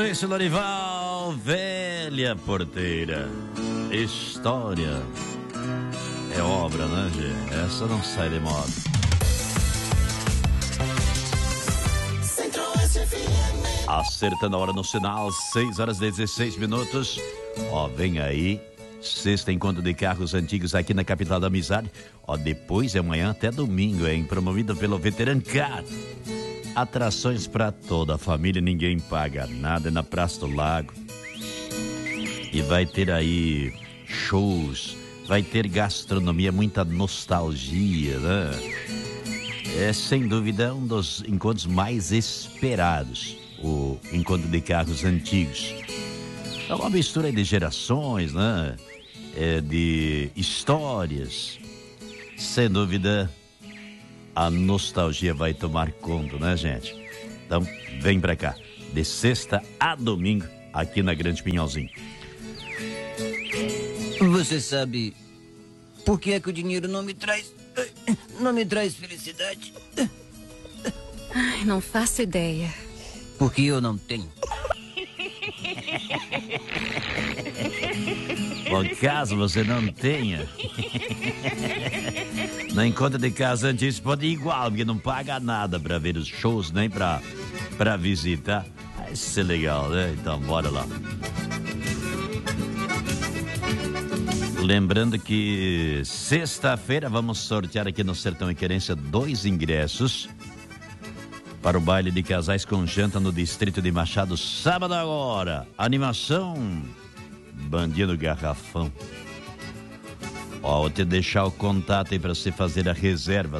Esse Lorival, velha porteira. História é obra, né, gente? Essa não sai de moda. Acertando a hora no sinal, 6h16. Ó, vem aí, sexta encontro de carros antigos aqui na capital da amizade. Ó, depois de amanhã até domingo, hein? Promovido pelo Veterancar. Atrações para toda a família, ninguém paga nada na Praça do Lago. E vai ter aí shows, vai ter gastronomia, muita nostalgia, né? É sem dúvida um dos encontros mais esperados, o encontro de carros antigos. É uma mistura de gerações, né? De histórias. Sem dúvida, a nostalgia vai tomar conta, né, gente? Então, vem pra cá, de sexta a domingo, aqui na Grande Pinhalzinho. Você sabe por que é que o dinheiro não me traz felicidade? Ai, não faço ideia. Porque eu não tenho. Bom, caso você não tenha, na encontro de casa antes pode ir igual, porque não paga nada pra ver os shows, nem pra visitar. Vai ser legal, né? Então, bora lá. Lembrando que sexta-feira vamos sortear aqui no Sertão e Querência 2 ingressos para o baile de casais com janta no distrito de Machado, sábado agora. Animação Bandido Garrafão. Ó, vou te deixar o contato aí para você fazer a reserva,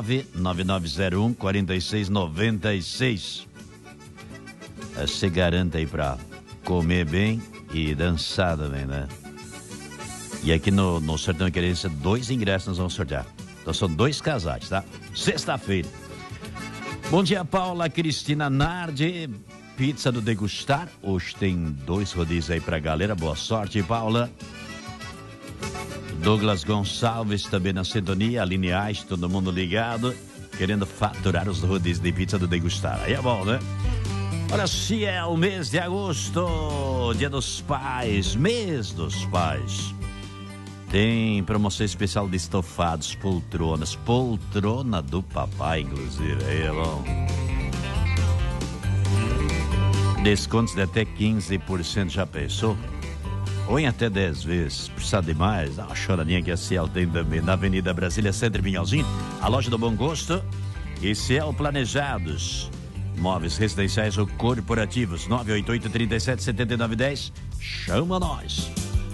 99901-4696. Você garante aí para comer bem e dançar também, né? E aqui no Sertão e Querência, 2 ingressos nós vamos sortear. Então são 2 casais, tá? Sexta-feira. Bom dia, Paula Cristina Nardi. Pizza do Degustar. Hoje tem 2 rodízios aí pra galera. Boa sorte, Paula. Douglas Gonçalves também na sintonia. Lineais, todo mundo ligado. Querendo faturar os rodízios de pizza do Degustar. Aí é bom, né? Olha, se é o mês de agosto, Dia dos Pais, mês dos pais. Tem promoção especial de estofados, poltronas. Poltrona do papai, inclusive. Aí é bom. Descontos de até 15%, já pensou? Ou em até 10 vezes. Precisa de mais? Dá uma choradinha que a Ciel tem também. Na Avenida Brasília, Centro Pinhalzinho. A loja do Bom Gosto. E Ciel Planejados. Móveis residenciais ou corporativos. 988-37-7910. Chama nós.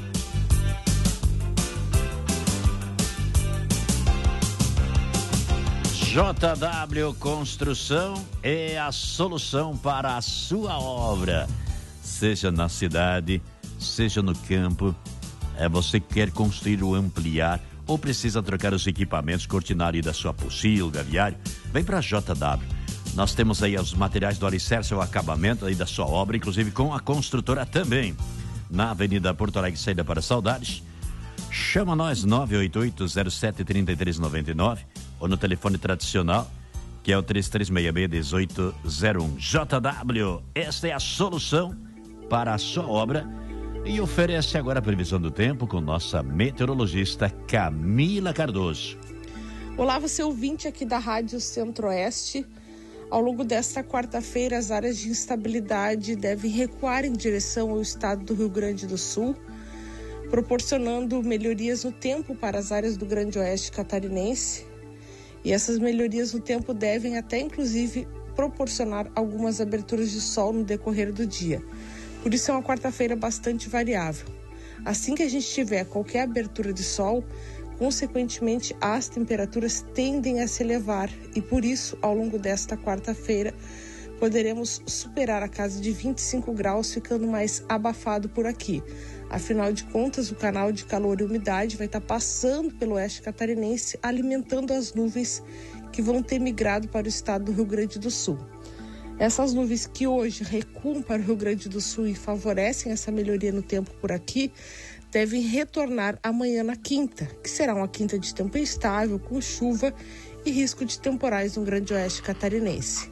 JW Construção é a solução para a sua obra. Seja na cidade, seja no campo, você quer construir ou ampliar, ou precisa trocar os equipamentos, cortinário da sua pocilga, viário, vem para a JW. Nós temos aí os materiais do alicerce, o acabamento aí da sua obra, inclusive com a construtora também. Na Avenida Porto Alegre, saída para Saudades. Chama nós, 988-07-3399, ou no telefone tradicional, que é o 3366-1801. JW, esta é a solução para a sua obra. E oferece agora a previsão do tempo com nossa meteorologista Camila Cardoso. Olá, você ouvinte aqui da Rádio Centro-Oeste. Ao longo desta quarta-feira, as áreas de instabilidade devem recuar em direção ao estado do Rio Grande do Sul, proporcionando melhorias no tempo para as áreas do Grande Oeste catarinense. E essas melhorias no tempo devem até, inclusive, proporcionar algumas aberturas de sol no decorrer do dia. Por isso é uma quarta-feira bastante variável. Assim que a gente tiver qualquer abertura de sol, consequentemente as temperaturas tendem a se elevar e por isso, ao longo desta quarta-feira, poderemos superar a casa de 25 graus, ficando mais abafado por aqui. Afinal de contas, o canal de calor e umidade vai estar passando pelo oeste catarinense, alimentando as nuvens que vão ter migrado para o estado do Rio Grande do Sul. Essas nuvens que hoje recuam para o Rio Grande do Sul e favorecem essa melhoria no tempo por aqui, devem retornar amanhã na quinta, que será uma quinta de tempo instável, com chuva e risco de temporais no Grande Oeste catarinense.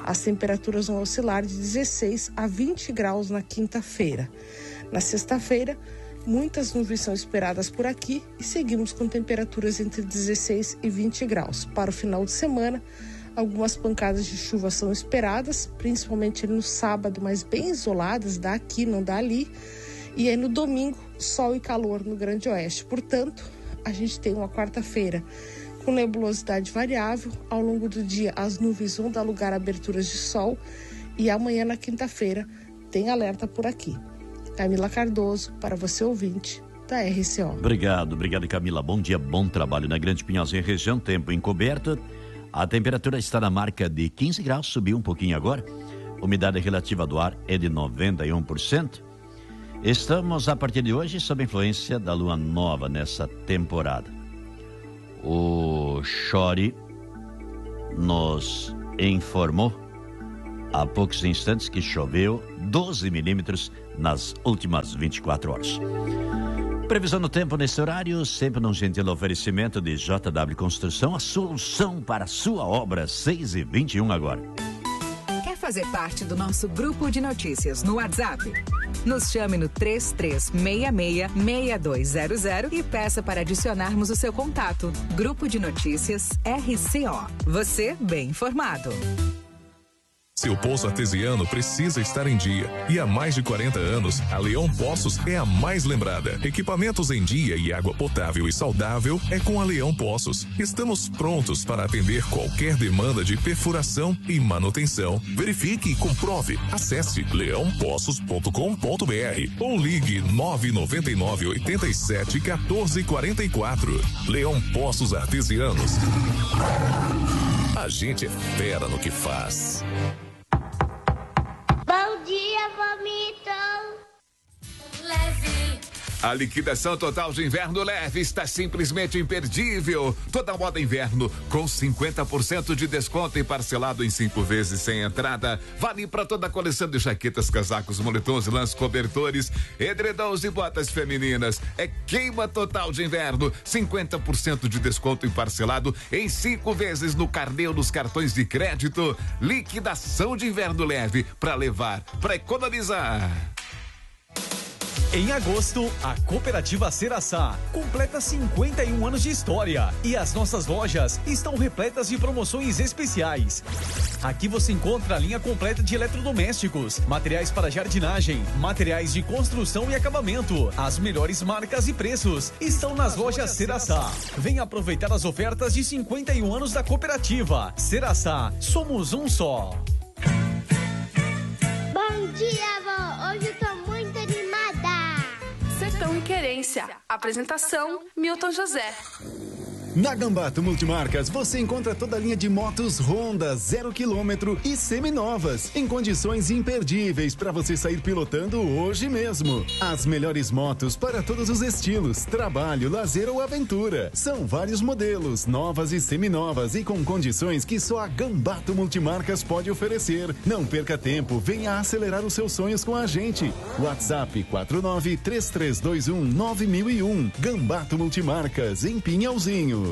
As temperaturas vão oscilar de 16 a 20 graus na quinta-feira. Na sexta-feira, muitas nuvens são esperadas por aqui e seguimos com temperaturas entre 16 e 20 graus. Para o final de semana, algumas pancadas de chuva são esperadas, principalmente no sábado, mas bem isoladas, dá aqui, não dá ali. E aí no domingo, sol e calor no Grande Oeste. Portanto, a gente tem uma quarta-feira com nebulosidade variável. Ao longo do dia, as nuvens vão dar lugar a aberturas de sol. E amanhã, na quinta-feira, tem alerta por aqui. Camila Cardoso, para você ouvinte da RCO. Obrigado, Camila. Bom dia, bom trabalho na Grande Pinhalzinho, região, tempo encoberto. A temperatura está na marca de 15 graus, subiu um pouquinho agora. Umidade relativa do ar é de 91%. Estamos, a partir de hoje, sob influência da lua nova nessa temporada. O Chori nos informou há poucos instantes que choveu 12 milímetros nas últimas 24 horas. Previsão do tempo nesse horário, sempre num gentil oferecimento de JW Construção, a solução para a sua obra, 6h21 agora. Quer fazer parte do nosso grupo de notícias no WhatsApp? Nos chame no 3366-6200 e peça para adicionarmos o seu contato. Grupo de Notícias RCO. Você bem informado. Seu poço artesiano precisa estar em dia. E há mais de 40 anos, a Leão Poços é a mais lembrada. Equipamentos em dia e água potável e saudável é com a Leão Poços. Estamos prontos para atender qualquer demanda de perfuração e manutenção. Verifique e comprove. Acesse leãopoços.com.br ou ligue 999 87 14 44. Leão Poços Artesianos. A gente é fera no que faz. Bom dia, vomito. Leve. A liquidação total de inverno leve está simplesmente imperdível. Toda moda inverno com 50% de desconto e parcelado em 5 vezes sem entrada. Vale para toda a coleção de jaquetas, casacos, moletons, lãs, cobertores, edredons e botas femininas. É queima total de inverno. 50% de desconto e parcelado em 5 vezes no carnê ou nos cartões de crédito. Liquidação de inverno leve para levar, para economizar. Em agosto, a Cooperativa Ceraçá completa 51 anos de história e as nossas lojas estão repletas de promoções especiais. Aqui você encontra a linha completa de eletrodomésticos, materiais para jardinagem, materiais de construção e acabamento. As melhores marcas e preços estão nas lojas Ceraçá. Venha aproveitar as ofertas de 51 anos da Cooperativa. Ceraçá, somos um só. Bom dia, avó. Hoje eu tô muito animada. Sertão e Querência. Apresentação, Milton José. Na Gambato Multimarcas, você encontra toda a linha de motos Honda 0 km e seminovas, em condições imperdíveis para você sair pilotando hoje mesmo. As melhores motos para todos os estilos, trabalho, lazer ou aventura. São vários modelos, novas e seminovas e com condições que só a Gambato Multimarcas pode oferecer. Não perca tempo, venha acelerar os seus sonhos com a gente. WhatsApp 4933219001. Gambato Multimarcas, em Pinhalzinho.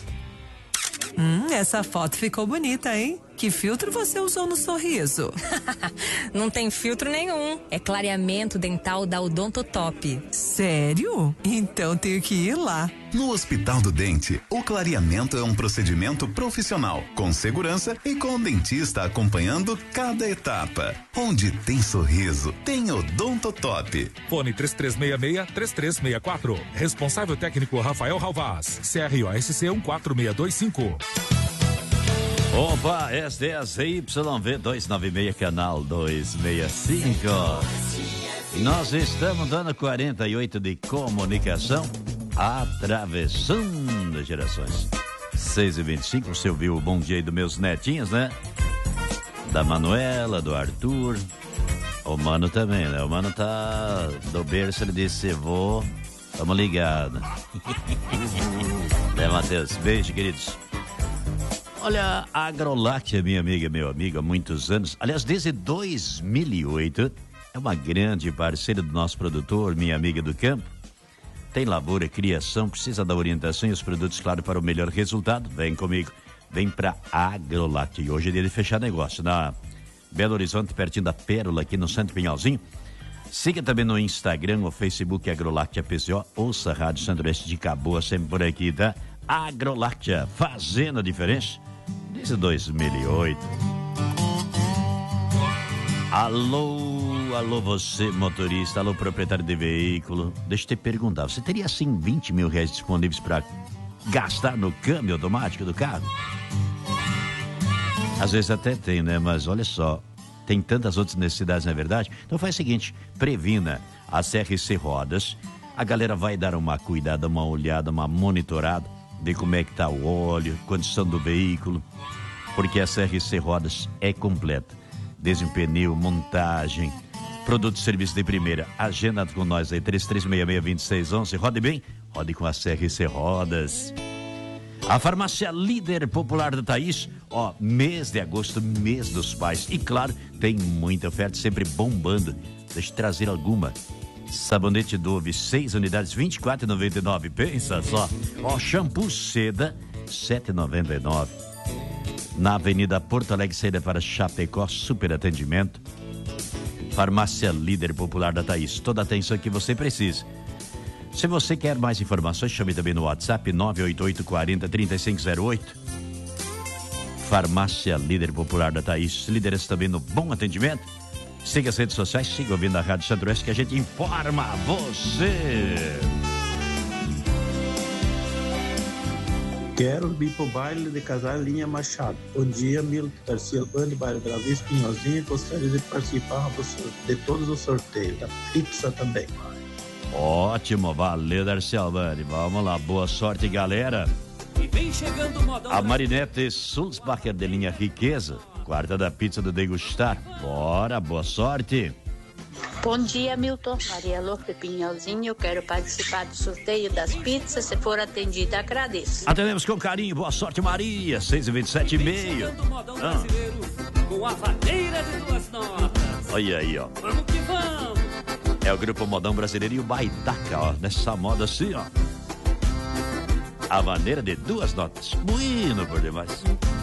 Essa foto ficou bonita, hein? Que filtro você usou no sorriso? Não tem filtro nenhum. É clareamento dental da Odontotop. Sério? Então tenho que ir lá. No Hospital do Dente, o clareamento é um procedimento profissional, com segurança e com o dentista acompanhando cada etapa. Onde tem sorriso, tem Odontotop. Fone 3366-3364. Responsável técnico Rafael Ralvaz. CROSC 14625. Opa, esta é a ZYV 296, canal 265. Nós estamos dando 48 de comunicação, atravessando gerações. 6h25, você ouviu o bom dia aí dos meus netinhos, né? Da Manuela, do Arthur. O Mano também, né? O Mano tá do berço, ele disse, vô, tamo ligado. Né, Matheus? Beijo, queridos. Olha, a Agrolac, minha amiga, meu amigo, há muitos anos, aliás, desde 2008, é uma grande parceira do nosso produtor, minha amiga do campo. Tem lavoura, criação, precisa da orientação e os produtos, claro, para o melhor resultado. Vem comigo. vem pra Agrolactia. E hoje é dia de fechar negócio na Belo Horizonte, pertinho da Pérola, aqui no Santo Pinhalzinho. Siga também no Instagram, o Facebook Agrolactia PCO. Ouça a Rádio Centro-Oeste de Caboa, sempre por aqui, tá? Agrolactia, fazendo a diferença desde 2008. Alô você motorista, alô proprietário de veículo. Deixa eu te perguntar, você teria assim 20 mil reais disponíveis para gastar no câmbio automático do carro? Às vezes até tem, né? Mas olha só, tem tantas outras necessidades, não é verdade? Então faz o seguinte, previna a CRC Rodas. A galera vai dar uma cuidada, uma olhada, uma monitorada, ver como é que tá o óleo, condição do veículo, porque a CRC Rodas é completa. Desempenho, montagem, produto e serviço de primeira. Agenda com nós aí, 3366-2611. Rode bem, rode com a CRC Rodas. A farmácia Líder Popular da Thaís, ó, mês de agosto, mês dos pais. E claro, tem muita oferta, sempre bombando. Deixa eu trazer alguma. Sabonete Dove, 6 unidades, R$24,99. Pensa só. Ó, shampoo Seda, R$7,99. Na Avenida Porto Alegre, saída para Chapecó, super atendimento. Farmácia Líder Popular da Thaís, toda a atenção que você precisa. Se você quer mais informações, chame também no WhatsApp 988-40-3508. Farmácia Líder Popular da Thaís, líderes também no bom atendimento. Siga as redes sociais, siga ouvindo a Rádio Centro-Oeste que a gente informa você. Quero vir pro baile de casal Linha Machado. Bom dia, Milton, Darcy Albani, bairro Bravis, Pinhalzinho. Gostaria de participar de todos os sorteios, da pizza também. Ótimo, valeu, Darcy Albani. Vamos lá, boa sorte, galera. E vem chegando o modão. A Marinette Sulzbacher de linha Riqueza, quarta da pizza do Degustar. Bora, boa sorte. Bom dia, Milton. Maria Louca Pinhalzinho. Eu quero participar do sorteio das pizzas. Se for atendida, agradeço. Atendemos com carinho. Boa sorte, Maria. 6h27,5. Com a vaneira de 2 notas. Olha aí, ó. Vamos que vamos. É o Grupo Modão Brasileiro e o Baitaca, ó. Nessa moda assim, ó. A vaneira de 2 notas. Bueno por demais.